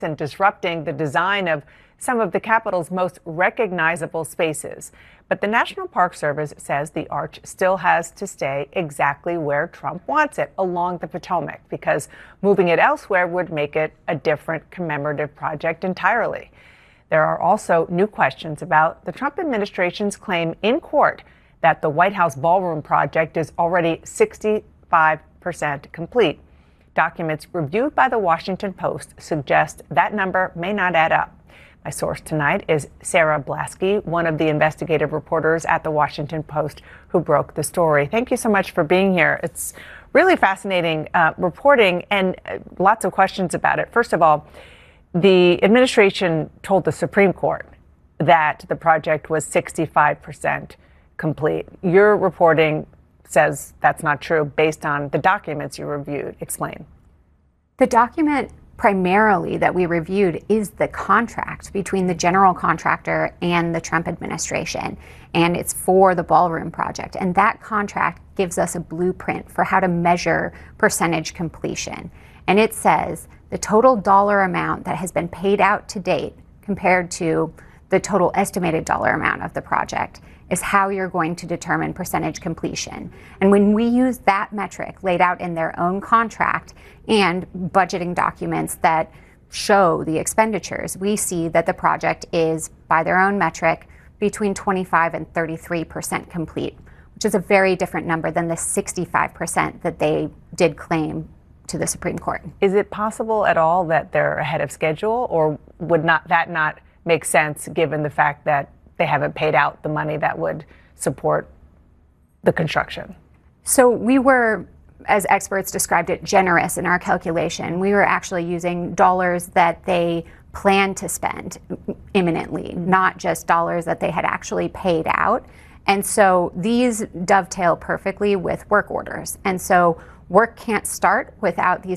and disrupting the design of some of the Capitol's most recognizable spaces. But the National Park Service says the arch still has to stay exactly where Trump wants it, along the Potomac, because moving it elsewhere would make it a different commemorative project entirely. There are also new questions about the Trump administration's claim in court that the White House ballroom project is already 65% complete. Documents reviewed by the Washington Post suggest that number may not add up. My source tonight is Sarah Blasky, one of the investigative reporters at the Washington Post who broke the story. Thank you so much for being here. It's really fascinating reporting and lots of questions about it. First of all, the administration told the Supreme Court that the project was 65% complete. Your reporting says that's not true based on the documents you reviewed. Explain. The document primarily that we reviewed is the contract between the general contractor and the Trump administration, and it's for the ballroom project. And that contract gives us a blueprint for how to measure percentage completion. And it says the total dollar amount that has been paid out to date compared to the total estimated dollar amount of the project is how you're going to determine percentage completion. And when we use that metric laid out in their own contract and budgeting documents that show the expenditures, we see that the project is, by their own metric, between 25 and 33% complete, which is a very different number than the 65% that they did claim to the Supreme Court. Is it possible at all that they're ahead of schedule, or would that not make sense given the fact that they haven't paid out the money that would support the construction? So we were, as experts described it, generous in our calculation. We were actually using dollars that they planned to spend imminently, not just dollars that they had actually paid out. And so these dovetail perfectly with work orders. And so work can't start without these